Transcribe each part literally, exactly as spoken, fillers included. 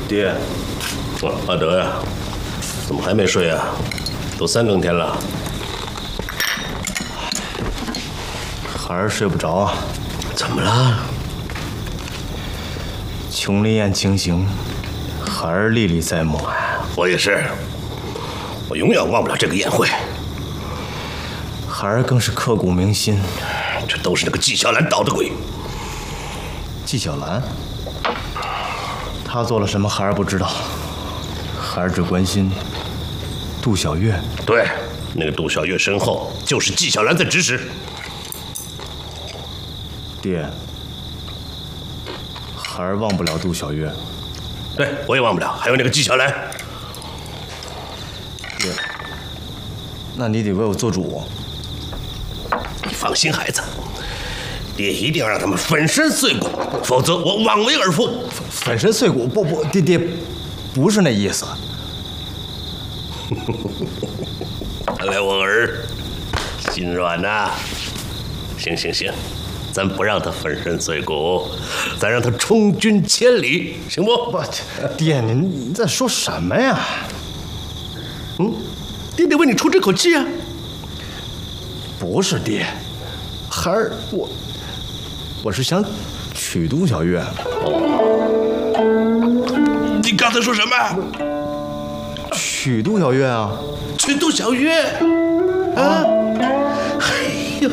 爹，阿德呀，怎么还没睡啊？都三更天了。 孩儿睡不着啊。 怎么了？ 琼林宴情形，孩儿历历在目。 我也是，我永远忘不了这个宴会。 孩儿更是刻骨铭心。 这都是那个纪晓岚捣的鬼。 纪晓岚，他做了什么，孩儿不知道。孩儿只关心杜小月。 对，那个杜小月身后就是纪晓岚在指使。 爹，孩儿忘不了杜小月。 对，我也忘不了，还有那个纪晓岚。 爹，那你得为我做主。 你放心，孩子，爹一定要让他们粉身碎骨，否则我枉为尔父。 粉身碎骨？不不，爹爹，不是那意思。 看来我儿心软呐、啊。行行行，咱不让他粉身碎骨，咱让他充军千里，行不？ 不，爹，您在说什么呀？ 嗯，爹得为你出这口气啊。 不是爹，孩儿，我我是想娶杜小月。 哦，你刚才说什么？ 娶杜小月啊？ 娶杜小月？啊？哎呦，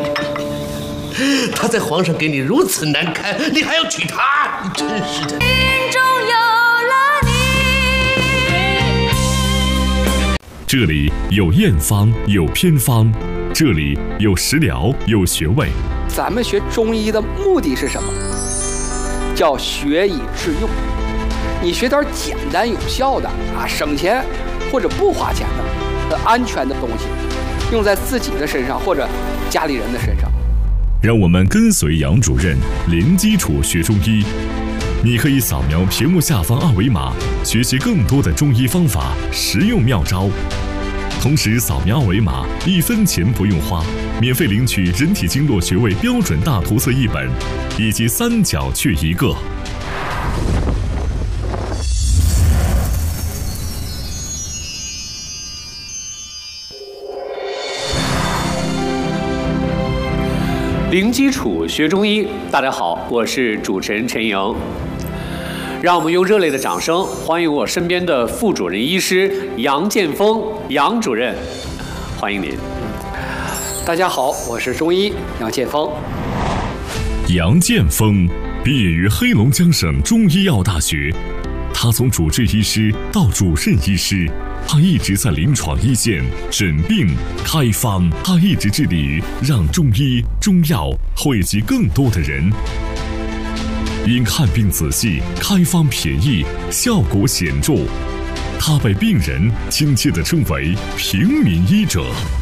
她在皇上给你如此难堪，你还要娶她？你真是的。 心中有了你。 这里有验方，有偏方。这里有食疗，有穴位。 咱们学中医的目的是什么？叫学以致用。你学点简单有效的啊，省钱或者不花钱的、安全的东西，用在自己的身上或者家里人的身上。 让我们跟随杨主任零基础学中医。你可以扫描屏幕下方二维码，学习更多的中医方法、实用妙招。同时扫描二维码，一分钱不用花，免费领取人体经络穴位标准大图册一本，以及三角穴一个。 零基础学中医，大家好，我是主持人陈莹。让我们用热烈的掌声欢迎我身边的副主任医师杨建峰杨主任，欢迎您。 大家好，我是中医杨建峰。 杨建峰毕业于黑龙江省中医药大学，他从主治医师到主任医师，他一直在临床一线诊病开方，他一直致力于让中医中药惠及更多的人。因看病仔细、开方便宜、效果显著，他被病人亲切地称为平民医者。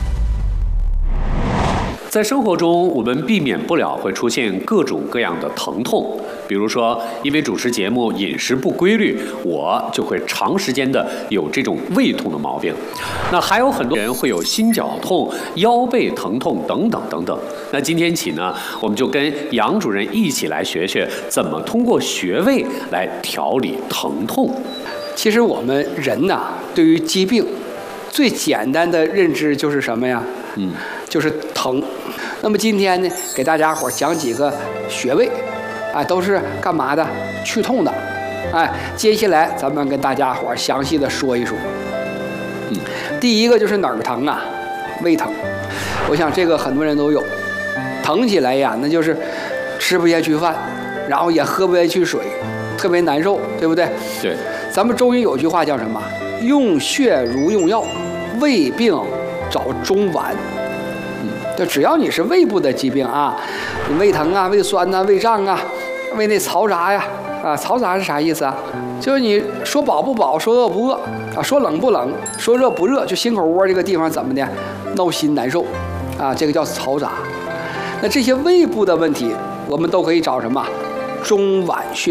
在生活中，我们避免不了会出现各种各样的疼痛，比如说，因为主持节目饮食不规律，我就会长时间的有这种胃痛的毛病。那还有很多人会有心绞痛、腰背疼痛等等等等。那今天起呢，我们就跟杨主任一起来学学怎么通过穴位来调理疼痛。 其实我们人呐，对于疾病最简单的认知就是什么呀？嗯，就是疼。那么今天呢，给大家伙讲几个穴位，啊，都是干嘛的？去痛的。哎，接下来咱们跟大家伙详细的说一说。嗯，第一个就是哪儿疼啊？胃疼。我想这个很多人都有，疼起来呀，那就是吃不下去饭，然后也喝不下去水，特别难受，对不对？ 对。 咱们中医有句话叫什么？用穴如用药，胃病找中脘。嗯，就只要你是胃部的疾病啊，你胃疼啊、胃酸呐、啊、胃胀啊、胃内嘈杂呀，啊，嘈杂是啥意思啊？就是你说饱不饱，说饿不饿啊，说冷不冷，说热不热，就心口窝这个地方怎么的，闹心难受啊，这个叫嘈杂。那这些胃部的问题，我们都可以找什么？中脘穴。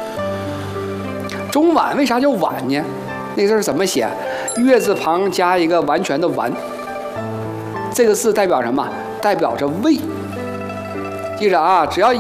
中脘为啥叫脘呢？那个字怎么写？月字旁加一个完全的完，这个字代表什么？代表着胃。记着啊，只要